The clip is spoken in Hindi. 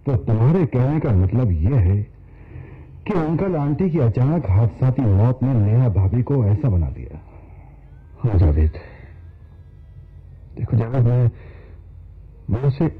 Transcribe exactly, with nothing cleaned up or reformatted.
तो तुम्हारे कहने का मतलब यह है कि अंकल आंटी की अचानक हादसाती मौत ने नेहा भाभी को ऐसा बना दिया। हाँ जावेद, देखो जावेद, मैं मैं उसे